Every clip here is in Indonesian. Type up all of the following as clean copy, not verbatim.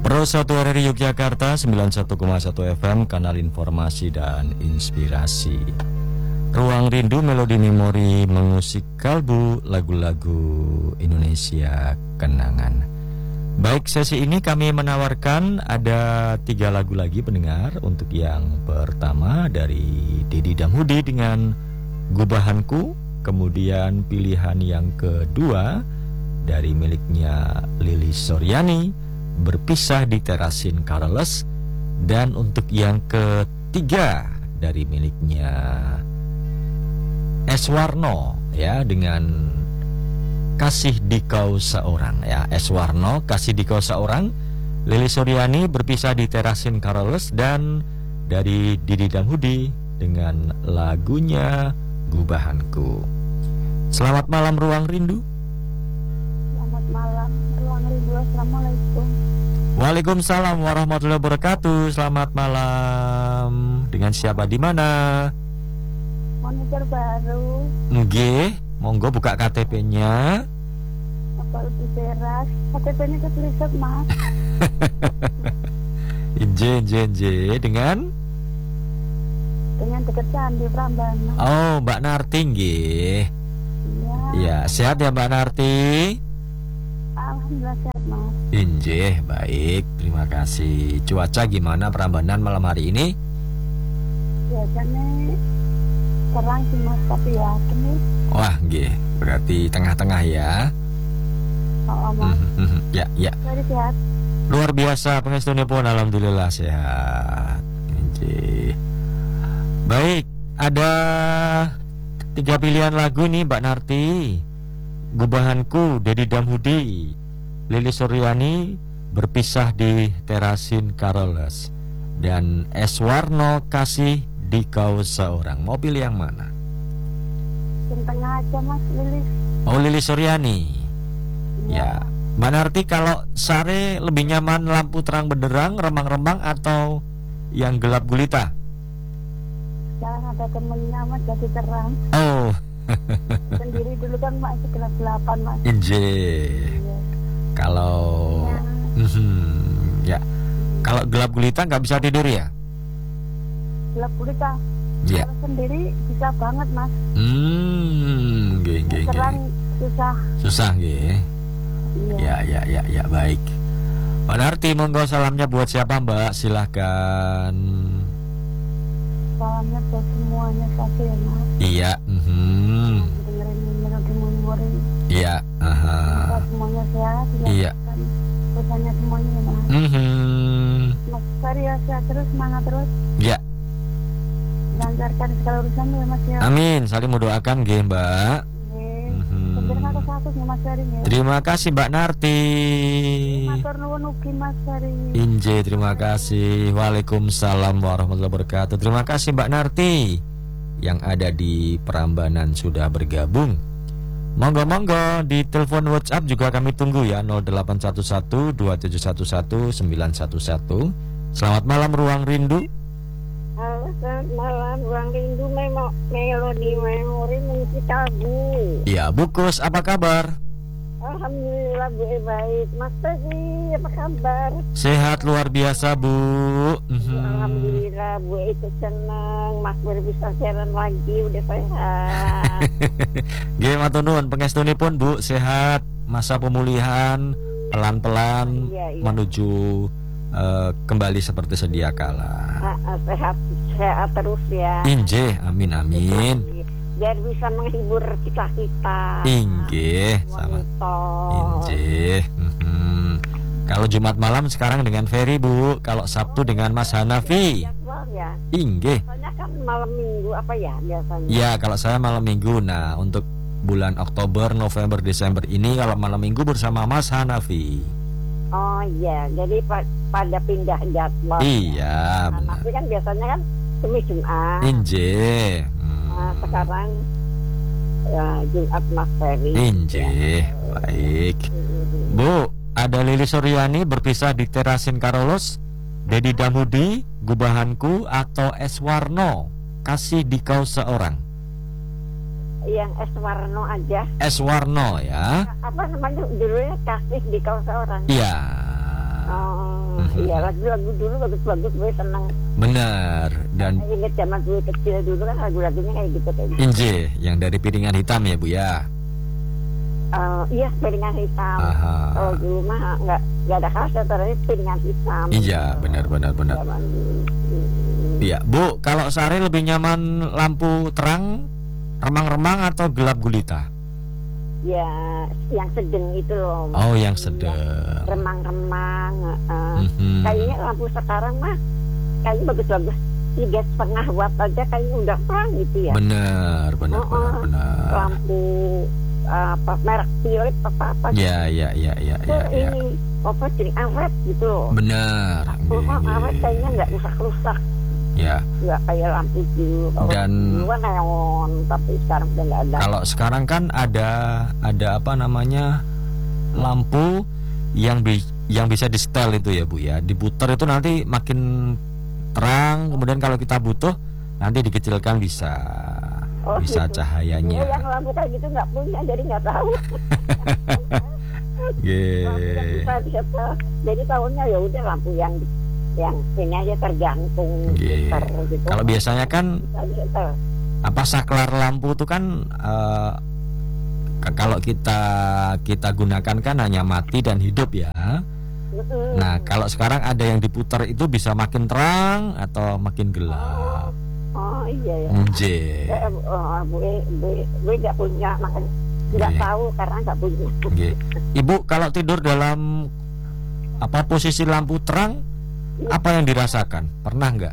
Pro 1 RRI Yogyakarta 91,1 FM, kanal informasi dan inspirasi. Ruang Rindu, melodi memori mengusik kalbu, lagu-lagu Indonesia kenangan. Baik, sesi ini kami menawarkan ada 3 lagu lagi pendengar. Untuk yang pertama dari Deddy Damhudi dengan Gubahanku. Kemudian pilihan yang kedua dari miliknya Lilis Soryani, Berpisah di Terasin Careless. Dan untuk yang ketiga dari miliknya Eswarno ya, dengan Kasih di Kau Seorang ya. Eswarno, Kasih di Kau Seorang, Lilis Soryani, Berpisah di Terasin Careless, dan dari Deddy Damhudi dengan lagunya Gubahanku. Selamat malam Ruang Rindu. Selamat malam Ruang Rindu. Assalamualaikum. Waalaikumsalam warahmatullahi wabarakatuh. Selamat malam. Dengan siapa di mana? Monitor baru. Nggih, monggo buka KTP-nya. Apa di teras? KTP-nya ketulisan, Mas. Inje dengan dekat Candi Prambanan. Oh, Mbak Narti nggih. Iya. Ya, sehat ya Mbak Narti? Alhamdulillah sehat, Mas. Injih, baik, terima kasih. Cuaca gimana Prambanan malam hari ini? Biasanya terang sih, Mas, tapi ya ini. Wah, nggih, berarti tengah-tengah ya. Oh, Mas. Ya. Jadi sehat. Luar biasa, pengestune pun alhamdulillah sehat. Injih. Baik, ada 3 pilihan lagu nih Mbak Narti. Gubahanku, Deddy Damhudi, Lilis Soryani, Berpisah di Terasin Careless, dan Eswarno, Kasih di Kau Seorang. Mau pilih yang mana? Yang tengah aja, Mas, Lilis. Oh, Lilis Soryani. Iya. Ya, Mbak Narti kalau sare lebih nyaman lampu terang benderang, remang-remang, atau yang gelap gulita? Sekarang ada temennya, Mas, jadi terang. Oh, Sendiri dulu kan masih gelap-gelapan, Mas. injih. Iya. Kalau ya, kalau gelap gulita nggak bisa tidur ya? Gelap gulita. Ya. Kalau sendiri bisa banget, Mas. Nggih. Terang susah. Susah nggih. Iya. Ya, baik. Mbak Narti, monggo salamnya buat siapa Mbak? Silahkan. Salamnya buat semuanya saja ya, Mas. Iya. Dengerin melodi memori. Iya. Semoga semuanya sehat. Iya. Pesannya semuanya ya, Mas. Mas Fari ya, sehat terus, semangat terus. Ya. Lancarkan segala urusan ya, Mas ya. Amin. Saling mendoakan nggih Mbak. Terima kasih Mas Fari ya. Terima kasih Mbak Narti. Matur nuwun ugi Mas Fari. Inje, terima kasih. Waalaikumsalam warahmatullahi wabarakatuh. Terima kasih Mbak Narti yang ada di Prambanan sudah bergabung. Monggo di telepon WhatsApp juga kami tunggu ya, 0811 2711 911. Selamat malam Ruang Rindu. Halo, selamat malam Ruang Rindu. Melodi memori mengisi kalbu. Ya, Bukus, apa kabar? Alhamdulillah Bu, baik. Mas Fari apa kabar? Sehat luar biasa Bu. Alhamdulillah Bu, itu senang Mas Fari bisa siaran lagi, udah sehat. Nggih, matur nuwun, pangestunipun Bu sehat, masa pemulihan pelan-pelan Iya. menuju kembali seperti sedia kala. Sehat terus ya. Injih, amin. Biar bisa menghibur kita. Inggih, sama. Injih. Kalau Jumat malam sekarang dengan Ferry Bu, kalau Sabtu dengan Mas Hanafi. Ya. Inggih. Biasanya kan malam minggu apa ya biasanya? Ya, kalau saya malam minggu. Nah, untuk bulan Oktober, November, Desember ini kalau malam minggu bersama Mas Hanafi. Oh iya, jadi pada pindah jadwal. Iya, Nah, benar. tapi kan biasanya kan Kamis Jumat. Injih. Nah, sekarang ya Jumat Mas Ferry. Injih, baik. Bu, ada Lilis Soryani, Berpisah di Terasin Careless, Deddy Damhudi, Gubahanku, atau Eswarno, Kasih di Kau Seorang? Yang Eswarno aja. Eswarno ya. Apa namanya judulnya? Kasih di Kau Seorang. Iya. Iya, lagu-lagu dulu bagus-bagus, gue seneng. Benar. Dan Ingat zaman gue kecil dulu kan lagu-lagunya kayak gitu kayak gitu. Inje yang dari piringan hitam ya Bu ya. Iya, piringan hitam. Kalau dulu mah nggak ada kaset, tapi piringan hitam. Iya, benar. Zaman dulu. Iya, Bu, kalau sehari lebih nyaman lampu terang, remang-remang atau gelap gulita? Ya, yang sedang itu loh. Oh, yang sedang. Remang-remang. Kayaknya lampu sekarang mah kayaknya bagus-bagus. 3,5 watt aja kayaknya udah terang gitu ya. Benar. Lampu apa merek Philips apa Ya. Ini apa jadi awet gitu loh. Benar. Awet kayaknya nggak rusak-rusak. Ya. Nggak kayak lampu dulu. Dan dulu kan neon, tapi sekarang udah nggak ada. Kalau sekarang kan ada apa namanya lampu yang bisa di setel itu ya Bu ya. Diputar itu nanti makin terang. Kemudian kalau kita butuh nanti dikecilkan bisa Gitu. Cahayanya. Yang lampu kayak gitu nggak punya, jadi nggak tahu. Jadi tahunya ya udah lampu yang ini aja tergantung. Gitu. Kalau biasanya kan apa saklar lampu itu kan kalau kita gunakan kan hanya mati dan hidup ya. Nah kalau sekarang ada yang diputar itu bisa makin terang atau makin gelap. Oh iya ya. Gue nggak punya, makanya nggak tahu karena nggak punya. Ibu kalau tidur dalam apa posisi lampu terang, apa yang dirasakan? Pernah nggak?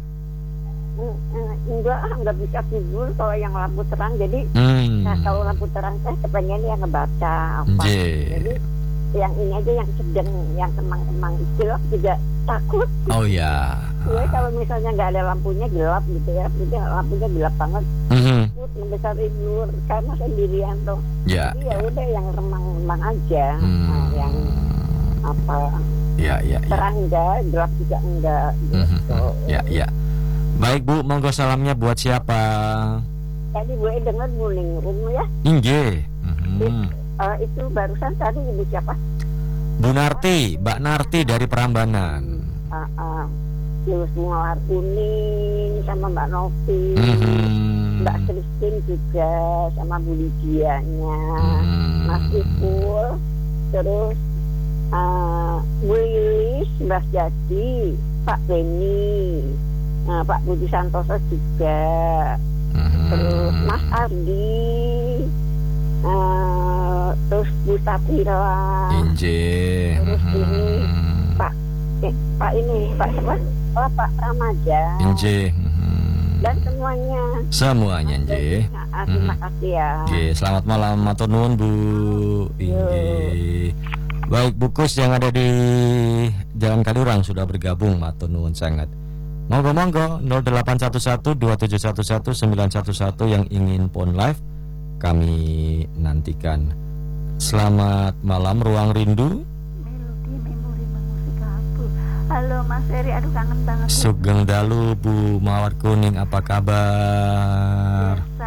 Enggak bisa tidur kalau yang lampu terang. Jadi kalau lampu terang saya kepengen yang ngebaca apa. Jadi yang ini aja yang sedang, yang kemang-kemang gelap juga takut. Oh ya. Ya kalau misalnya nggak ada lampunya gelap gitu ya, jadi lampunya gelap banget. Takut bisa tidur karena sendirian tuh. Ya. Jadi ya udah yang remang-remang aja, yang apa? Ya. Terang enggak, gelap juga enggak. Gitu. Ya. Baik Bu, monggo salamnya buat siapa? Tadi gue dengar Muling Room ya. Inge. Itu barusan tadi ibu siapa? Bu Narti, Mbak Narti dari Prambanan. Terus Mawar Kuning sama Mbak Novi, Mbak Christine juga sama Bu Lidianya, Mas Ipul, terus Bu Lilis, Mbak Jadi, Pak Beni, Pak Budi Santoso juga, terus Mas Ardi, terus Bu Sapira, terus ini Pak siapa? Oh Pak Ramaja. Dan semuanya. Terima kasih ya. Selamat malam matur nuwun Bu. Baik Bukus yang ada di Jalan Kaliurang sudah bergabung, matur nuwun sangat. Monggo 0811-2711-911 yang ingin phone live kami nantikan. Selamat malam Ruang Rindu. Halo Mas Eri, aduh kangen banget. Sugeng dalu Bu Mawar Kuning, apa kabar? Biasa.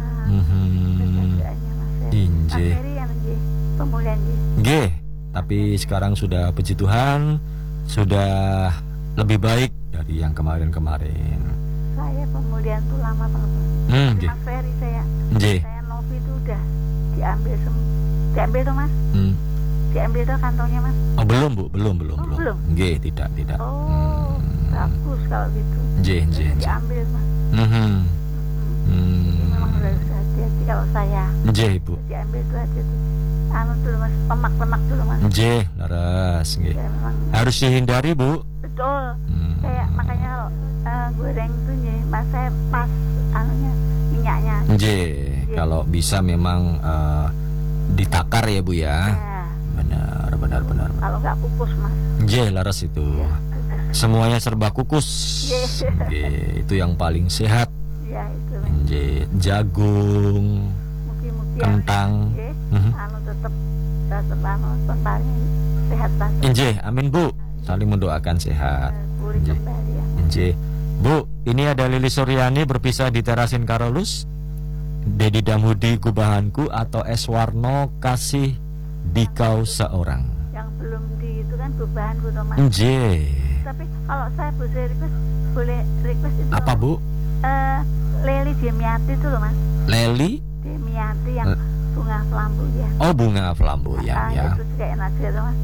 Inje. Mas Eri yang pemulihan tapi sekarang sudah puji Tuhan sudah lebih baik dari yang kemarin-kemarin. Saya pemulihan tuh lama banget. Mas Eri saya Novi itu udah diambil tuh Mas. Diambil tuh kantongnya Mas. Oh belum Bu, belum. Belum. Tidak. Oh, bagus kalau gitu. Diambil Mas. Memang harus hati-hati kalau saya. Bu. Diambil tuh hati-hati. Dulu Mas, lemak dulu Mas. Laras. Ya, harus dihindari Bu. Betul. Kayak makanya kalau goreng tuh Mas saya pas minyaknya. Kalau bisa memang ditakar ya Bu ya. Benar. Kalau nggak kukus Mas. Laras itu. Semuanya serba kukus. Itu yang paling sehat. Ya itu. Jagung, kentang. Tetap sehat banget. Amin Bu. Saling mendoakan sehat. Bu, ini ada Lili Suryani berpisah di Terasin Karolus. Dedi Damhudi Gubahanku atau S. Warno Kasih Dikau Seorang. Yang belum di itu kan kan bebanku tuh Mas. Tapi kalau saya boleh request itu apa Bu? Leli Demiati itu loh Mas. Leli Demiati yang bunga flamboyan. Oh, bunga flamboyan ya. Itu juga enak juga Mas.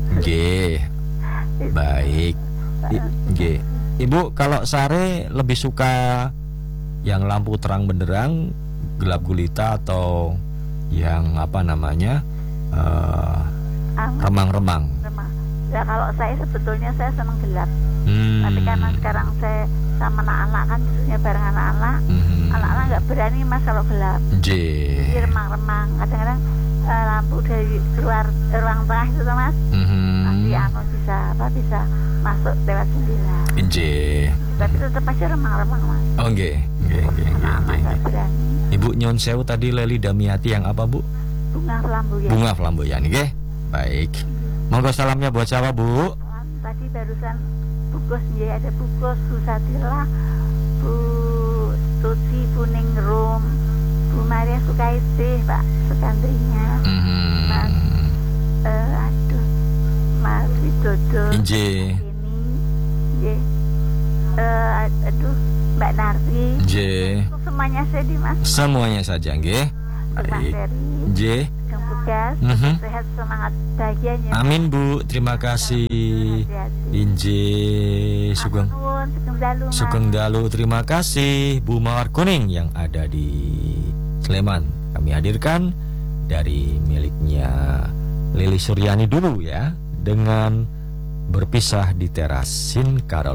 Baik. Ibu kalau sare lebih suka yang lampu terang benderang, gelap gulita, atau yang apa namanya remang-remang? Ya kalau saya sebetulnya saya senang gelap. Tapi karena sekarang saya sama anak-anak kan biasanya bareng anak-anak, anak-anak nggak berani Mas kalau gelap. Jadi remang-remang. Kadang-kadang lampu dari luar ruang tengah itu Mas, nanti bisa masuk lewat jendela. Tapi tetap aja remang-remang Mas. Oh nggih. Ibu nyon sewu tadi Leli Damiati yang apa Bu? Bunga flamboyan. Bunga flamboyan nggih. Baik. Monggo salamnya buat siapa Bu? Tadi barusan Bugos ya, ada Bugos, Bu Satila, Bu Tuti, Bu Ningrum, Bu Maria Sukaisi, Pak Sukantrinya, Mas Mas Widodo, ini, Mbak Narti, semuanya sedih Mas. Semuanya saja nggih. Baik. Tugas, sehat, semangat, bahagianya. Amin Bu, terima kasih. Sugeng Dalu, terima kasih Bu Mawar Kuning yang ada di Sleman. Kami hadirkan dari miliknya Lili Suryani dulu ya, dengan Berpisah di Teras Sin Karol.